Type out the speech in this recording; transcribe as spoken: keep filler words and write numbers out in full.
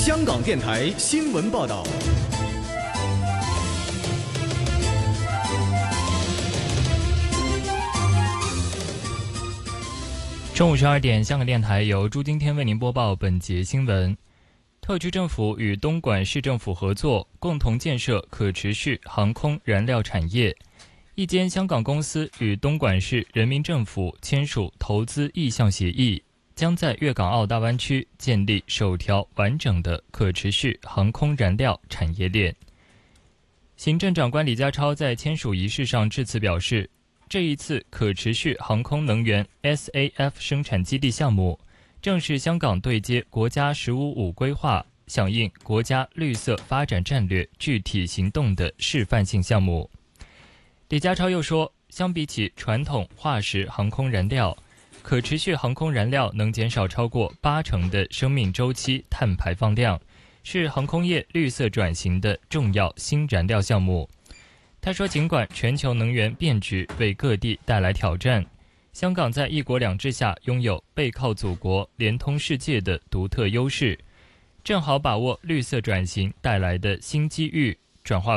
香港电台新闻报道。 中午十二点，香港电台由朱今天为您播报本节新闻。特区政府与东莞市政府合作，共同建设可持续航空燃料产业。一间香港公司与东莞市人民政府签署投资意向协议，将在粤港澳大湾区建立首条完整的可持续航空燃料产业链。行政长官李家超在签署仪式上致辞表示，这一次可持续航空能源 S A F 生产基地项目，正是香港对接国家十五五规划，响应国家绿色发展战略具体行动的示范性项目。李家超又说，相比起传统化石航空燃料，可持续航空燃料能减少超过八成的生命周期碳排放量，是航空业绿色转型的重要新燃料项目。他说，尽管全球能源变局为各地带来挑战，香港在一国两制下拥有背靠祖国、连通世界的独特优势，正好把握绿色转型带来的新机遇，转化